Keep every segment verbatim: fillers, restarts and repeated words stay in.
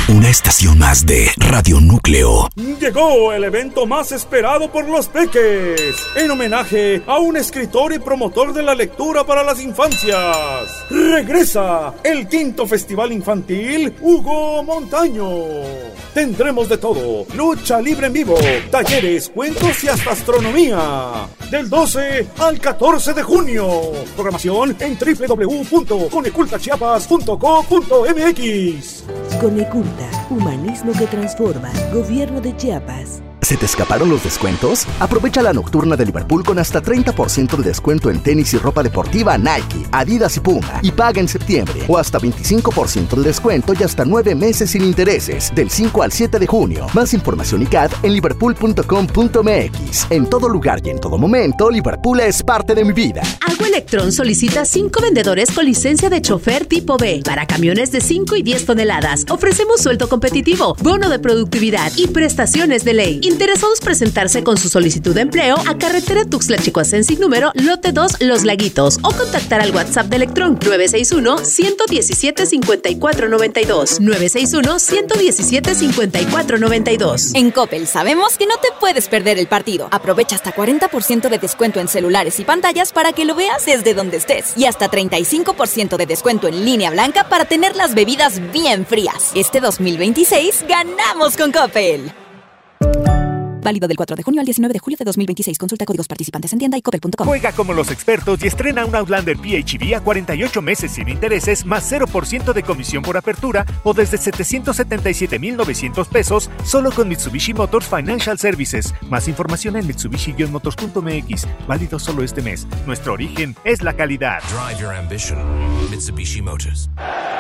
una estación más de Radio Núcleo. Llegó el evento más esperado por los peques, en homenaje a un escritor y promotor de la lectura para las infancias. Regresa el quinto Festival Infantil Hugo Montaño. Tendremos de todo: lucha libre en vivo, talleres, cuentos y hasta astronomía. Del doce al catorce de junio. Programación en doble u doble u doble u punto coneculta chiapas punto co punto eme equis. Coneculta, humanismo que transforma. Gobierno de Chiapas. ¿Se te escaparon los descuentos? Aprovecha la nocturna de Liverpool con hasta treinta por ciento de descuento en tenis y ropa deportiva Nike, Adidas y Puma. Y paga en septiembre. O hasta veinticinco por ciento de descuento y hasta nueve meses sin intereses. Del cinco al siete de junio. Más información y C A D en liverpool punto com punto eme equis. En todo lugar y en todo momento, Liverpool es parte de mi vida. Agua Electrón solicita cinco vendedores con licencia de chofer tipo B para camiones de cinco y diez toneladas. Ofrecemos sueldo competitivo, bono de productividad y prestaciones de ley. Interesados presentarse con su solicitud de empleo a carretera Tuxtla-Chicoacensic número lote dos Los Laguitos o contactar al WhatsApp de Electrón nueve seis uno, uno uno siete, cinco cuatro nueve dos nueve seis uno, uno uno siete, cinco cuatro nueve dos. En Coppel sabemos que no te puedes perder el partido. Aprovecha hasta cuarenta por ciento de descuento en celulares y pantallas para que lo veas desde donde estés y hasta treinta y cinco por ciento de descuento en línea blanca para tener las bebidas bien frías. Este dos mil veintiséis ganamos con Coppel. Válido del cuatro de junio al diecinueve de julio de dos mil veintiséis. Consulta códigos participantes en tienda y coppel punto com. Juega como los expertos y estrena un Outlander P H E V a cuarenta y ocho meses sin intereses más cero por ciento de comisión por apertura o desde setecientos setenta y siete mil novecientos pesos solo con Mitsubishi Motors Financial Services. Más información en mitsubishi motors punto eme equis. Válido solo este mes. Nuestro origen es la calidad. Drive your ambition. Mitsubishi Motors.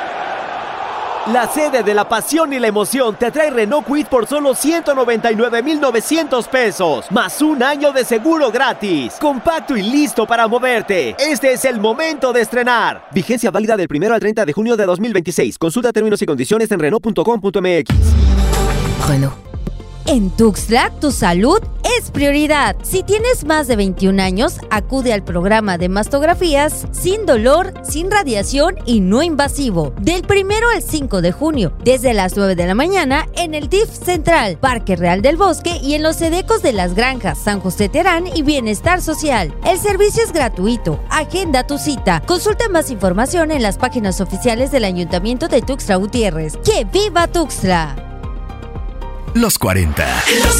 La sede de la pasión y la emoción te trae Renault Kwid por solo ciento noventa y nueve mil novecientos pesos, más un año de seguro gratis. Compacto y listo para moverte. Este es el momento de estrenar. Vigencia válida del primero al treinta de junio de dos mil veintiséis. Consulta términos y condiciones en renault punto com punto eme equis. Renault. En Tuxtla, tu salud es prioridad. Si tienes más de veintiún años, acude al programa de mastografías sin dolor, sin radiación y no invasivo. Del primero al cinco de junio, desde las nueve de la mañana, en el D I F Central, Parque Real del Bosque y en los Sedecos de las Granjas, San José Terán y Bienestar Social. El servicio es gratuito. Agenda tu cita. Consulta más información en las páginas oficiales del Ayuntamiento de Tuxtla Gutiérrez. ¡Que viva Tuxtla! Los cuarenta.